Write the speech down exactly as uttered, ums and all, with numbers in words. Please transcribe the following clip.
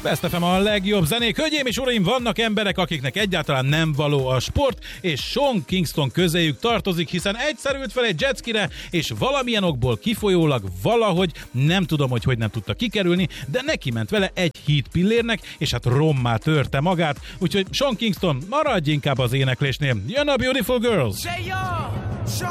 Best ef em a legjobb zenék. Hölgyeim és uraim, vannak emberek, akiknek egyáltalán nem való a sport, és Sean Kingston közéjük tartozik, hiszen egyszer ült fel egy jetskire, és valamilyen okból kifolyólag valahogy, nem tudom, hogy hogy nem tudta kikerülni, de neki ment vele egy híd pillérnek, és hát rommá törte magát, úgyhogy Sean Kingston, maradj inkább az éneklésnél. Jön a Beautiful Girls! Say yo, Sean